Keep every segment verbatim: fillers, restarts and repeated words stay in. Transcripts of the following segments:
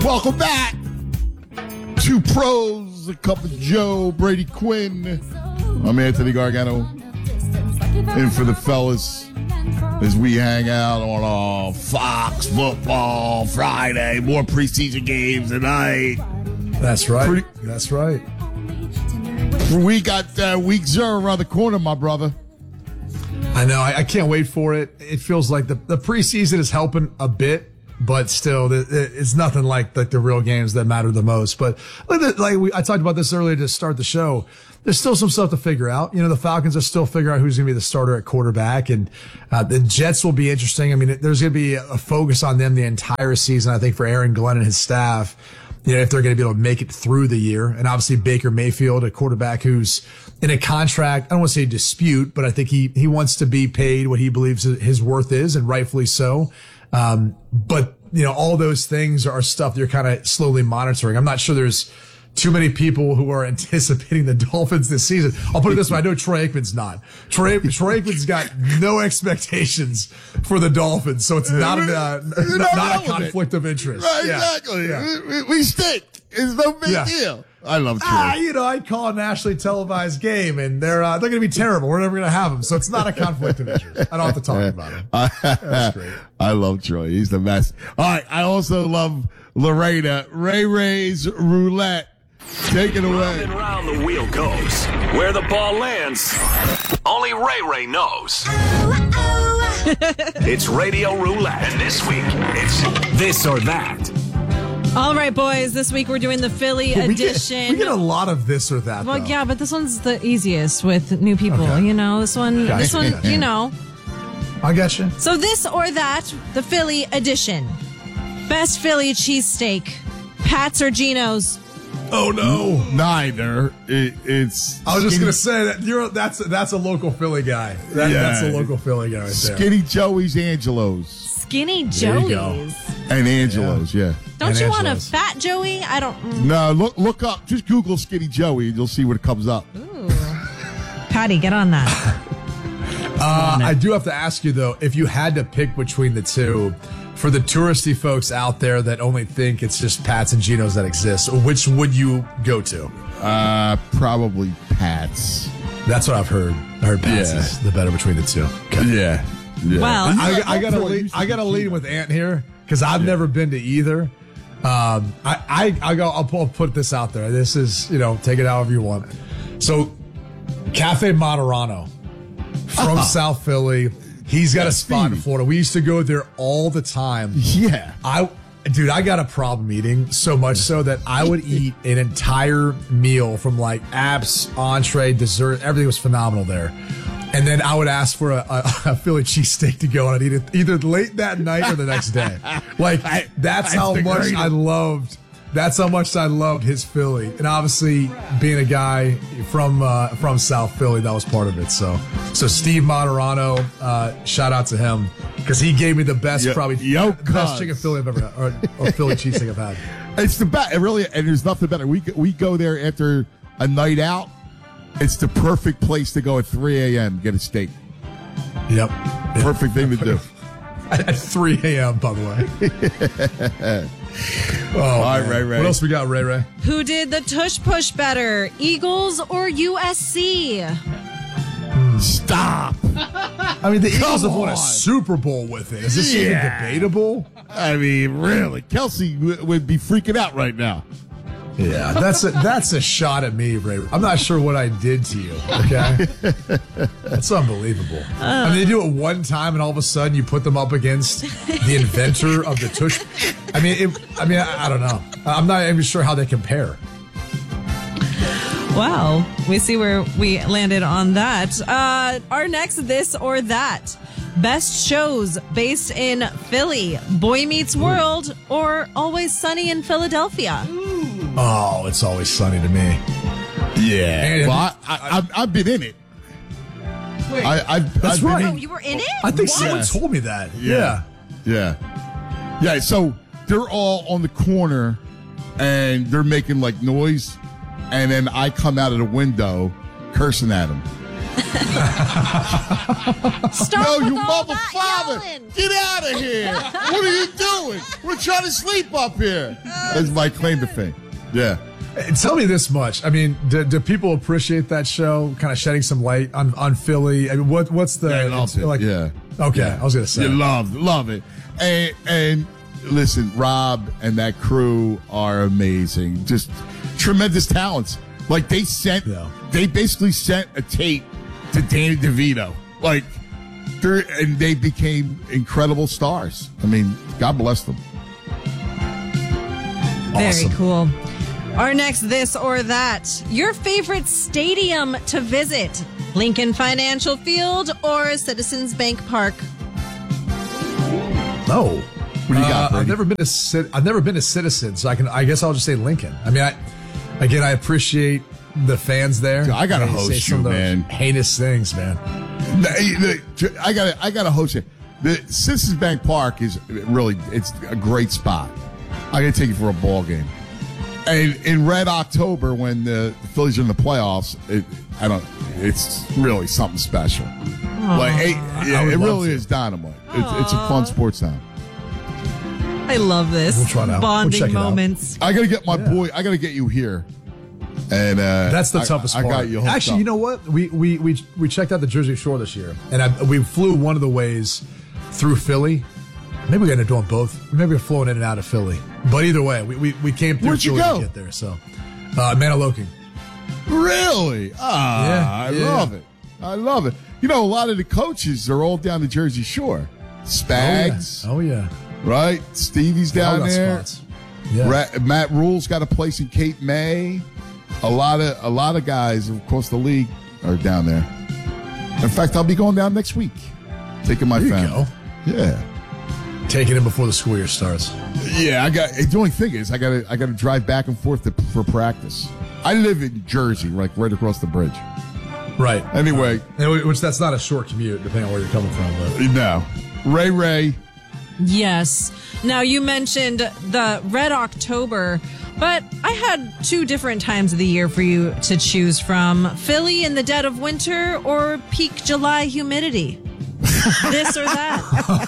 Welcome back. Two pros, a cup of Joe, Brady Quinn. I'm Anthony Gargano. In for the fellas as we hang out on uh, Fox Football Friday. More preseason games tonight. That's right. Pretty, That's right. We got uh, week zero around the corner, my brother. I know. I, I can't wait for it. It feels like the, the preseason is helping a bit, but still, it, it's nothing like like the real games that matter the most. But like, like we, I talked about this earlier to start the show. There's still some stuff to figure out. You know, the Falcons are still figuring out who's going to be the starter at quarterback, and uh, the Jets will be interesting. I mean, there's going to be a focus on them the entire season, I think, for Aaron Glenn and his staff. You know, if they're going to be able to make it through the year. And obviously Baker Mayfield, a quarterback who's in a contract, I don't want to say dispute, but I think he, he wants to be paid what he believes his worth is, and rightfully so. Um, but, you know, all those things are stuff you're kind of slowly monitoring. I'm not sure there's too many people who are anticipating the Dolphins this season. I'll put it this way. I know Troy Aikman's not. Troy, Troy Aikman's got no expectations for the Dolphins, so it's not a, uh, not, not a conflict of interest. Right, yeah. Exactly. Yeah. We, we stink. It's no big Yeah. deal. I love Troy. Ah, you know, I'd call a nationally televised game, and they're uh, they're going to be terrible. We're never going to have them, so it's not a conflict of interest. I don't have to talk about him. That's great. I love Troy. He's the best. All right. I also love Lorena. Ray Ray's Roulette. Take it away. Round and round the wheel goes. Where the ball lands, only Ray Ray knows. It's Radio Roulette, and this week, it's this or that. All right, boys. This week we're doing the Philly we edition. Get, we get a lot of this or that. Well, though. yeah, but this one's the easiest with new people. Okay. You know, this one, Okay. this one, you know. I got you. So this or that, the Philly edition. Best Philly cheesesteak, Pat's or Geno's? Oh no, neither. It, it's. I was just Skinny- gonna say that you're that's that's a local Philly guy. That, Yeah. That's a local Philly guy right there. Skinny Joey's Angelo's. Skinny There you go. Joey's. And Angelo's, yeah. Don't And you want a Angelo's. fat Joey? I don't. mm. No, look look up. Just Google Skinny Joey and you'll see what comes up. Ooh. Patty, get on that. Uh, I do have to ask you though, if you had to pick between the two, for the touristy folks out there that only think it's just Pat's and Geno's that exist, which would you go to? Uh, probably Pat's. That's what I've heard. I heard Pat's Yeah. is the better between the two. Okay. Yeah. yeah. Well- I, I gotta Troy lead, used to I gotta be lead Gino. with Ant here because I've never been to either. Um, I, I, I go, I'll, I'll put this out there. This is, you know, take it however you want. So, Cafe Moderano from South Philly. He's got Yeah, a spot in Stevie. Florida. We used to go there all the time. Yeah. I, dude, I got a problem eating so much so that I would eat an entire meal from like apps, entree, dessert. Everything was phenomenal there. And then I would ask for a, a, a Philly cheesesteak to go and I'd eat it either late that night or the next day. Like, that's That's how the much greatest. I loved. That's how much I loved his Philly. And obviously, being a guy from uh, from South Philly, that was part of it. So, so Steve Moderano, uh, shout out to him because he gave me the best, Yo- probably yo, the best cuz. chicken Philly I've ever had, or, or Philly cheesesteak I've had. It's the best. It really, and there's nothing better. We we go there after a night out. It's the perfect place to go at three a.m. get a steak. Yep. Perfect thing to do. At three a.m., by the way. Oh, All right, man. Ray Ray. What else we got, Ray Ray? Who did the tush push better, Eagles or U S C? Stop. I mean, the Eagles have won on. a Super Bowl with it. Is this Yeah. even debatable? I mean, really, Kelsey w- would be freaking out right now. Yeah, that's a that's a shot at me, Ray. I'm not sure what I did to you. Okay, that's unbelievable. I mean, they do it one time, and all of a sudden, you put them up against the inventor of the tush. I mean, it, I mean, I, I don't know. I'm not even sure how they compare. Well, we see where we landed on that. Uh, our next this or that. Best shows based in Philly, Boy Meets World, or Always Sunny in Philadelphia? Oh, it's always sunny to me. Yeah. And- well, I, I, I've, I've been in it. Wait, I, I've, That's I've been right. oh, in- you were in it? I think What? someone told me that. Yeah. Yeah. Yeah. So they're all on the corner and they're making like noise. And then I come out of the window cursing at them. Stop No, with you all mother that father! yelling. Get out of here! What are you doing? We're trying to sleep up here. That's my claim to fame. Yeah. Hey, tell me this much. I mean, do, do people appreciate that show? Kind of shedding some light on, on Philly. I mean, what what's the They loved it. like? Yeah. Okay, Yeah. I was gonna say. You love, love it. And, and listen, Rob and that crew are amazing. Just tremendous talents. Like they sent, Yeah. they basically sent a tape to Danny DeVito. Like, they're, and they became incredible stars. I mean, God bless them. Very Awesome. cool. Our next this or that. Your favorite stadium to visit? Lincoln Financial Field or Citizens Bank Park? No. What do you got, Uh, I've Brady? never been to Cit- I've never been to Citizen, so I can I guess I'll just say Lincoln. I mean, I again I appreciate the fans there. I gotta They host say some you, of those man. Heinous things, man. The- the- I got I got to host it. The Citizens Bank Park is really it's a great spot. I got to take you for a ball game. And in Red October, when the Phillies are in the playoffs, it, I don't. It's really something special. Like it, yeah, I would it love really to. is dynamite. It's, it's a fun sports town. I love this. We'll try it out. We'll Bonding check it out. moments. I got to get my boy. I got to get you here. And uh, That's the I- toughest I, part. I got you. hooked Actually, up. you know what? We we we we checked out the Jersey Shore this year, and I, we flew one of the ways through Philly. Maybe we're gonna do them both. Maybe we're flowing in and out of Philly. But either way, we we, we came through Where'd you Philly go? to get there. So, uh, Maniloking. Really? Ah, Yeah, I yeah. love it. I love it. You know, a lot of the coaches are all down the Jersey Shore. Spags, Oh yeah. right? Stevie's They all down got there. spots. Yeah. Ra- Matt Rule's got a place in Cape May. A lot of a lot of guys across the league are down there. In fact, I'll be going down next week, taking my There you family. go. Yeah, Taking it before the school year starts. yeah. I got. The only thing is, I got to I got to drive back and forth to, for practice. I live in Jersey, like right across the bridge. Right. Anyway, And which that's not a short commute, depending on where you're coming from. But no, Ray Ray. Yes. Now, you mentioned the Red October, but I had two different times of the year for you to choose from. Philly in the dead of winter or peak July humidity? This or that?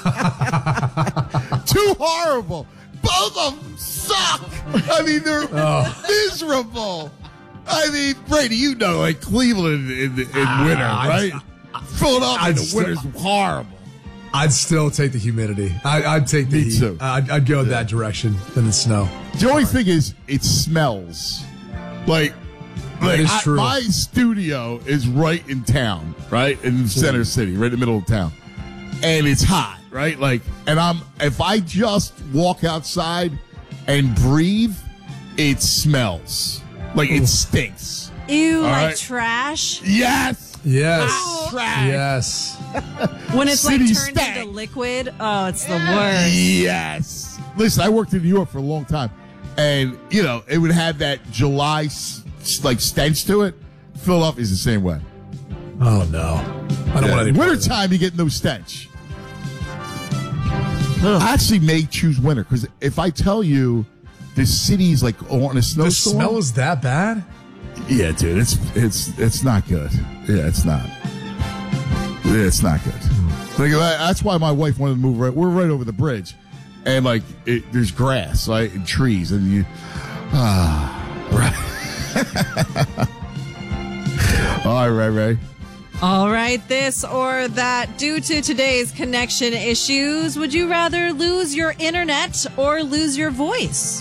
Too horrible. Both of them suck. I mean, they're miserable. I mean, Brady, you know, like Cleveland in, in, in winter, right? Philadelphia in the still- winter's horrible. I'd still take the humidity. I, I'd take the Me heat. too. I'd, I'd go that direction than the snow. The only thing is, it smells. Like, like is I- true. my studio is right in town, right? In Center City, right in the middle of town. And it's hot, right? Like, and I'm, if I just walk outside and breathe, it smells. Like, it stinks. Ew, like right. trash. Yes! Yes. Trash. Yes. When it's City like turned stank. into liquid. Oh, it's the worst. Yes. Listen, I worked in New York for a long time, and you know it would have that July s- like stench to it. Philadelphia is the same way. Oh no. I don't want any part of that. Wintertime, you get no stench. I actually may choose winter because if I tell you the city's like on a The snowstorm, smell is that bad? yeah, dude, it's it's it's not good. Yeah, it's not. Yeah, it's not good. Like, that's why my wife wanted to move right. We're right over the bridge, and like it, there's grass, right, and trees, and you. Ah, right. All right, Ray Ray. All right, this or that. Due to today's connection issues, would you rather lose your internet or lose your voice?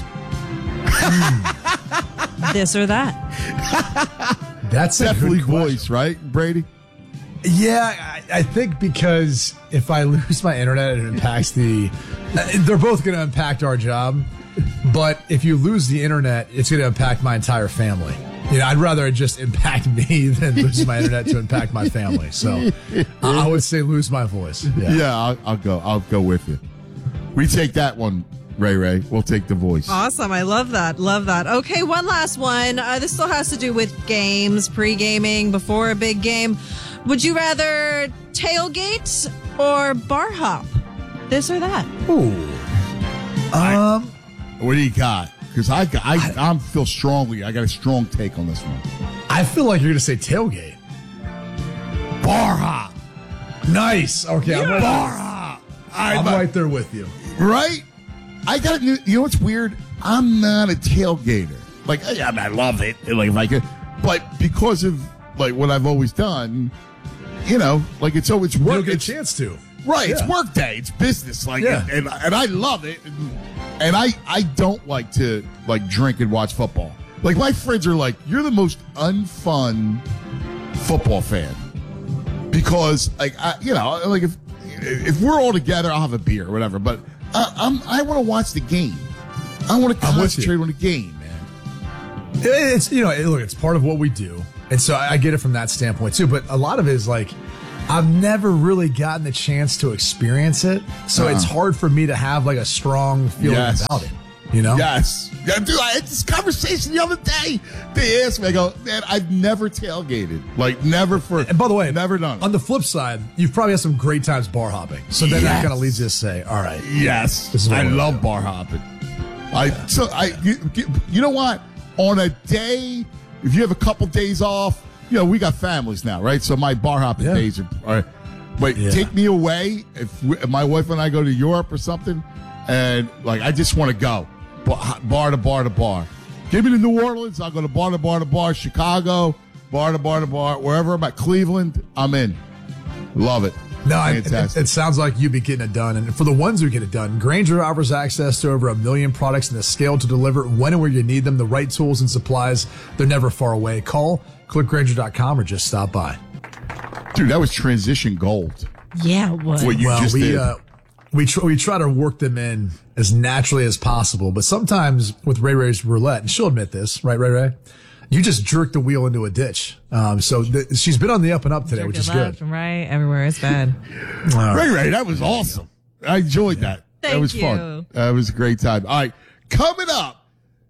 This or that. That's a Definitely good question. voice, right, Brady? Yeah, I, I think because if I lose my internet, it impacts the. uh, They're both going to impact our job, but if you lose the internet, it's going to impact my entire family. You know, I'd rather it just impact me than lose my internet to impact my family. So I I would say lose my voice. Yeah. Yeah, I'll, I'll go. I'll go with you. We take that one, Ray Ray. We'll take the voice. Awesome. I love that. Love that. Okay, one last one. Uh, this still has to do with games, pre-gaming, before a big game. Would you rather tailgate or bar hop? This or that? Ooh. Um. What do you got? Because I, I, I feel strongly. I got a strong take on this one. I feel like you're going to say tailgate. bar hop. Nice. Okay, I'm, Bar right, hop. I'm I'm right there with you. Right? I got to, you know what's weird? I'm not a tailgater. Like, I, I love it. Like, if I could, but because of like what I've always done, you know, like it's always You work. don't get a It's, chance to. right. Yeah. It's work day. It's business. Like, Yeah. and, and and I love it. And, and I I don't like to like drink and watch football. Like my friends are like, you're the most unfun football fan because like I, you know, like if if we're all together, I'll have a beer or whatever. But I, I'm I want to watch the game. I want to I'm with concentrate you. on the game, man. It's, you know, look, it's part of what we do. And so I get it from that standpoint too. But a lot of it is like, I've never really gotten the chance to experience it. So Uh-huh. it's hard for me to have like a strong feeling Yes. about it. You know? Yes. Yeah, dude, I had this conversation the other day. They asked me, I go, man, I've never tailgated. Like, never for. And by the way, never done it. On the flip side, you've probably had some great times bar hopping. So then that Yes. kind of leads you to say, all right. Yes. This is what I we're love doing. bar hopping. I, so I, you, you know what? On a day, if you have a couple days off, you know, we got families now, right? So my bar hopping Yeah. days are, are but Yeah. take me away if, we, if my wife and I go to Europe or something, and like, I just want to go bar, bar to bar to bar. Give me to New Orleans, I'll go to bar to bar to bar, Chicago, bar to bar to bar, wherever I'm at, Cleveland, I'm in. Love it. No, I- it, Fantastic. it sounds like you'd be getting it done. And for the ones who get it done, Grainger offers access to over a million products and the scale to deliver when and where you need them, the right tools and supplies. They're never far away. Call, click Grainger dot com, or just stop by. Dude, that was transition gold. Yeah, it was. What you well, just we, did. uh, we, tr- we try to work them in as naturally as possible. But sometimes with Ray Ray's roulette, and she'll admit this, right, Ray Ray? You just jerk the wheel into a ditch. Um, so th- she's been on the up and up today, which is left good. and right, everywhere is bad. Ray Ray, that was awesome. I enjoyed that. that Thank was you. fun. That was a great time. All right, coming up,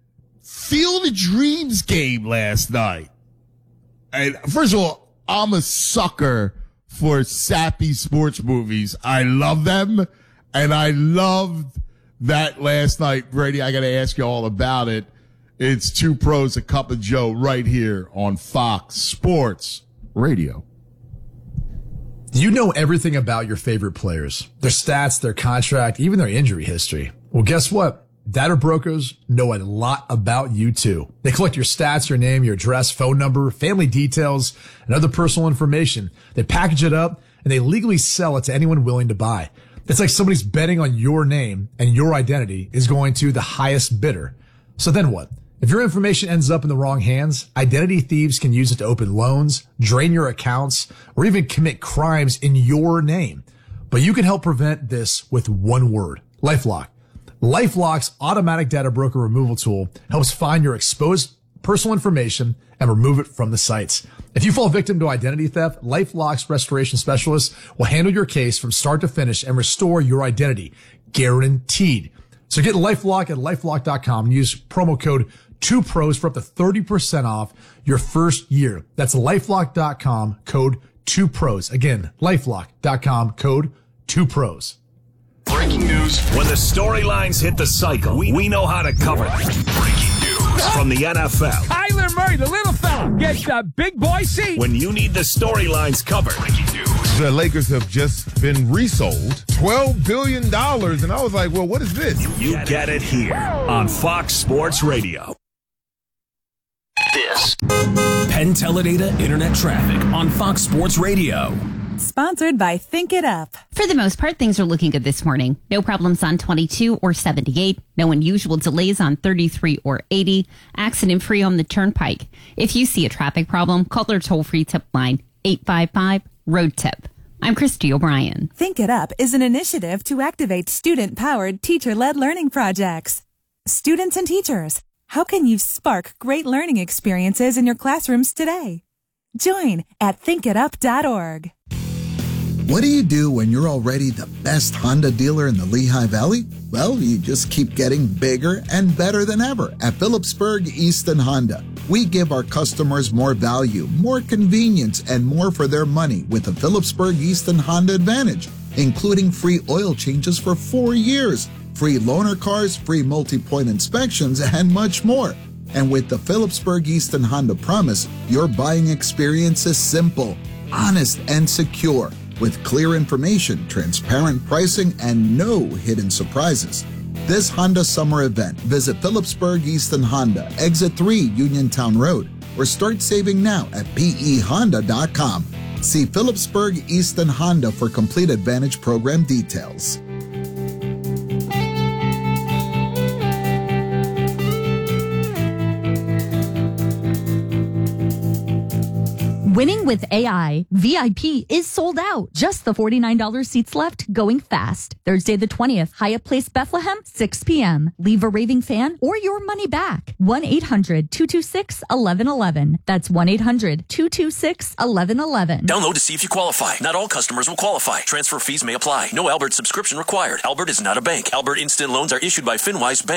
Field of Dreams game last night. And first of all, I'm a sucker for sappy sports movies. I love them, and I loved that last night. Brady, I got to ask you all about it. It's Two Pros, a Cup of Joe right here on Fox Sports Radio. You know everything about your favorite players, their stats, their contract, even their injury history. Well, guess what? Data brokers know a lot about you too. They collect your stats, your name, your address, phone number, family details, and other personal information. They package it up and they legally sell it to anyone willing to buy. It's like somebody's betting on your name and your identity is going to the highest bidder. So then what? If your information ends up in the wrong hands, identity thieves can use it to open loans, drain your accounts, or even commit crimes in your name. But you can help prevent this with one word: LifeLock. LifeLock's automatic data broker removal tool helps find your exposed personal information and remove it from the sites. If you fall victim to identity theft, LifeLock's restoration specialists will handle your case from start to finish and restore your identity, guaranteed. So get LifeLock at LifeLock dot com and use promo code two pros for up to thirty percent off your first year. That's LifeLock dot com, code two pros. Again, LifeLock dot com, code two pros. Breaking news. When the storylines hit the cycle, we, we know how to cover them. Breaking news from the N F L. Kyler Murray, the little fella, gets the big boy seat. When you need the storylines covered. Breaking news. The Lakers have just been resold twelve billion dollars. And I was like, well, what is this? You get it here on Fox Sports Radio. This Penn Teledata Internet Traffic on Fox Sports Radio. Sponsored by Think It Up. For the most part, things are looking good this morning. No problems on twenty-two or seventy-eight. No unusual delays on thirty-three or eighty. Accident free on the Turnpike. If you see a traffic problem, call their toll-free tip line, eight five five, road tip. I'm Christy O'Brien. Think It Up is an initiative to activate student-powered, teacher-led learning projects. Students and teachers, how can you spark great learning experiences in your classrooms today? Join at think it up dot org. What do you do when you're already the best Honda dealer in the Lehigh Valley? Well, you just keep getting bigger and better than ever at Phillipsburg Easton Honda. We give our customers more value, more convenience, and more for their money with the Phillipsburg Easton Honda Advantage, including free oil changes for four years, free loaner cars, free multi-point inspections, and much more. And with the Phillipsburg Easton Honda Promise, your buying experience is simple. honest and secure, with clear information, transparent pricing, and no hidden surprises. This Honda summer event, visit Phillipsburg Easton Honda, Exit three Uniontown Road, or start saving now at P E honda dot com. See Phillipsburg Easton Honda for complete Advantage program details. Winning with A I, V I P is sold out. Just the forty-nine dollars seats left, going fast. Thursday the twentieth, Hyatt Place, Bethlehem, six p.m. Leave a raving fan or your money back. one eight hundred two two six one one one one. That's one eight hundred two two six one one one one. Download to see if you qualify. Not all customers will qualify. Transfer fees may apply. No Albert subscription required. Albert is not a bank. Albert Instant Loans are issued by FinWise Bank.